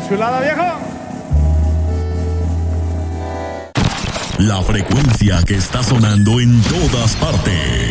chulada, viejo! La frecuencia que está sonando en todas partes.